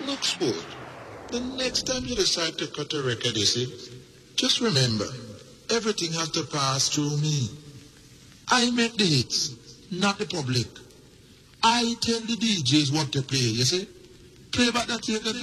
Look, sport, the next time you decide to cut a record, you see, just remember, everything has to pass through me. I make the hits, not the public. I tell the DJs what to play, you see. Play back that tape